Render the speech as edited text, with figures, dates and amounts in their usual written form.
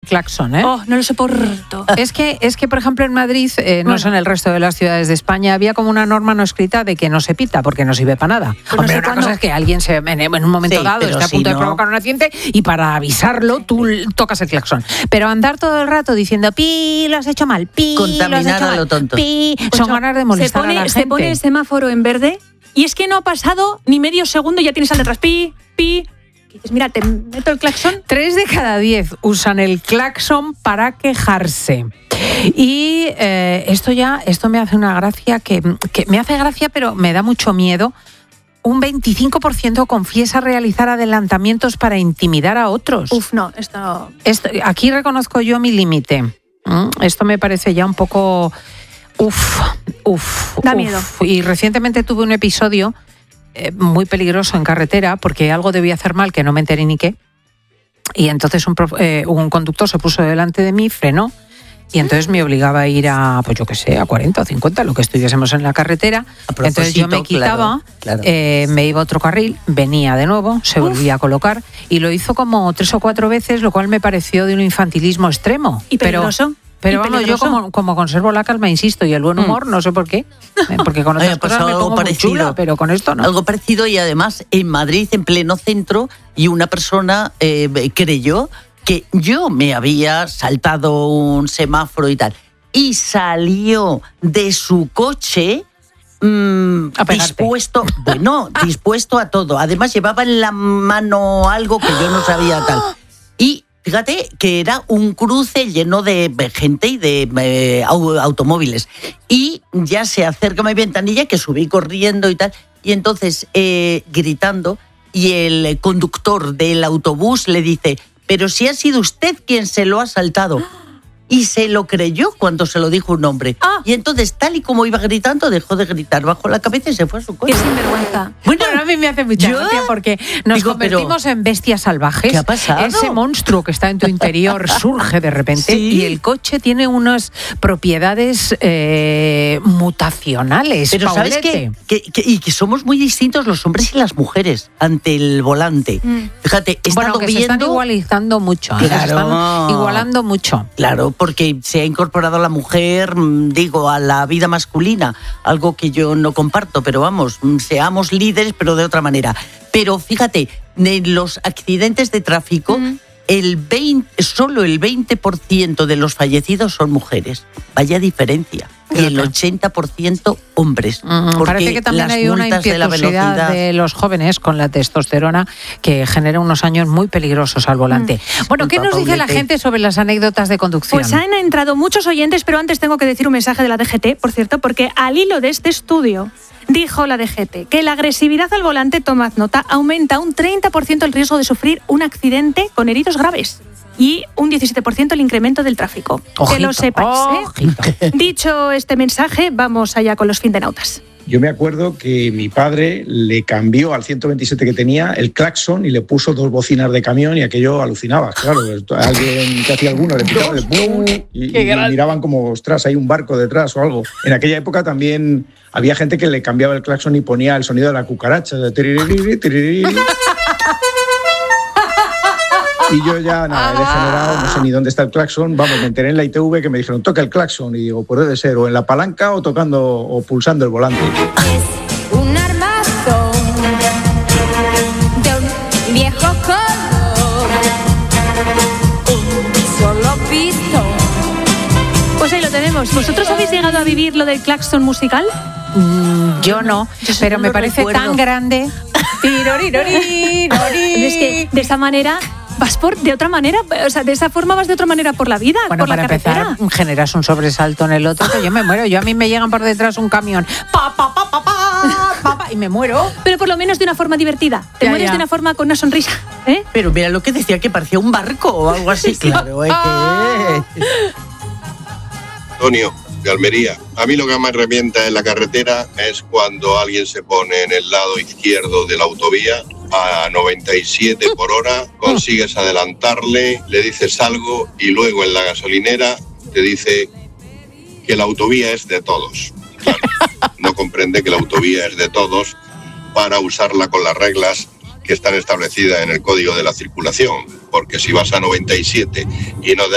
claxon, ¿eh? Oh, no lo soporto. Es que, por ejemplo, en Madrid, no sé en el resto de las ciudades de España, había como una norma no escrita de que no se pita porque no sirve para nada. Pues Hombre, no sé una cosa es que alguien en un momento dado esté a punto de provocar un accidente y para avisarlo tú tocas el claxon. Pero andar todo el rato diciendo, pi, lo has hecho mal, pi, contaminar lo has hecho a mal, lo tonto. pi, son ganas de molestar a la gente. Se pone el semáforo en verde y es que no ha pasado ni medio segundo y ya tienes al detrás, pi, pi. Dices, mira, te meto el claxon. 3 de cada 10 usan el claxon para quejarse. Y esto me hace una gracia que me hace gracia, pero me da mucho miedo. Un 25% confiesa realizar adelantamientos para intimidar a otros. Uf, no, esto... Aquí reconozco yo mi límite. Esto me parece ya un poco... Da miedo. Y recientemente tuve un episodio muy peligroso en carretera porque algo debía hacer mal que no me enteré ni qué. Y entonces un conductor se puso delante de mí, frenó y entonces me obligaba a ir a, pues yo qué sé, a 40 o 50, lo que estuviésemos en la carretera. Entonces yo me quitaba, claro. Me iba a otro carril, venía de nuevo, se volvía a colocar y lo hizo como 3 o 4 veces, lo cual me pareció de un infantilismo extremo. Y peligroso. Pero vamos, yo como conservo la calma, insisto, y el buen humor, no sé por qué, porque con otras cosas me pongo muy chula, pero con esto no. Algo parecido, y además en Madrid, en pleno centro, y una persona creyó que yo me había saltado un semáforo y tal, y salió de su coche dispuesto a todo. Además llevaba en la mano algo que yo no sabía tal. Y fíjate que era un cruce lleno de gente y de automóviles. Y ya se acerca a mi ventanilla, que subí corriendo y tal, y entonces gritando, y el conductor del autobús le dice, pero si ha sido usted quien se lo ha saltado. Y se lo creyó cuando se lo dijo un hombre. Y entonces, tal y como iba gritando, dejó de gritar, bajó la cabeza y se fue a su coche. Qué sinvergüenza. Bueno, a mí me hace mucha gracia porque nos convertimos en bestias salvajes. ¿Qué ha pasado? Ese monstruo que está en tu interior surge de repente y el coche tiene unas propiedades mutacionales. Pero Paulete. ¿sabes qué? Que somos muy distintos los hombres y las mujeres ante el volante. Fíjate, he estado que viendo... se están igualizando mucho. Claro. Se están igualando mucho. Claro, porque se ha incorporado la mujer, a la vida masculina, algo que yo no comparto, pero vamos, seamos líderes, pero de otra manera. Pero fíjate, en los accidentes de tráfico, solo el 20% de los fallecidos son mujeres. Vaya diferencia. Y el 80% hombres. Parece que también hay una impetuosidad de los jóvenes con la testosterona que genera unos años muy peligrosos al volante. Bueno, ¿qué nos dice la gente sobre las anécdotas de conducción? Pues han entrado muchos oyentes, pero antes tengo que decir un mensaje de la DGT, por cierto, porque al hilo de este estudio dijo la DGT que la agresividad al volante, tomad nota, aumenta un 30% el riesgo de sufrir un accidente con heridos graves. Y un 17% el incremento del tráfico. Que lo sepáis, ¿eh? Dicho este mensaje, vamos allá con los findenautas. Yo me acuerdo que mi padre le cambió al 127 que tenía el claxon y le puso 2 bocinas de camión y aquello alucinaba. Claro, alguien que hacía alguno le pitaba el pum y miraban como, ostras, hay un barco detrás o algo. En aquella época también había gente que le cambiaba el claxon y ponía el sonido de la cucaracha, de tiririri, tiririri. Y yo ya, he degenerado, no sé ni dónde está el claxon. Vamos, me enteré en la ITV que me dijeron, toca el claxon. Y digo, puede ser o en la palanca o pulsando el volante. Es un armazón de un viejo color, un solo pistón. Pues ahí lo tenemos. ¿Vosotros habéis llegado a vivir lo del claxon musical? Yo no, pero me parece tan grande. Es que de esa manera... vas de otra manera, o sea, de esa forma vas de otra manera por la vida, bueno, por la carretera. Empezar, generas un sobresalto en el otro que yo me muero. A mí me llegan por detrás un camión, y me muero. Pero por lo menos de una forma divertida. Te mueres de una forma con una sonrisa, ¿eh? Pero mira lo que decía, que parecía un barco o algo así. Claro, Antonio, de Almería. A mí lo que más revienta en la carretera es cuando alguien se pone en el lado izquierdo de la autovía a 97 por hora, consigues adelantarle, le dices algo y luego en la gasolinera te dice que la autovía es de todos. Claro, no comprende que la autovía es de todos para usarla con las reglas que están establecidas en el Código de la Circulación, porque si vas a 97 y no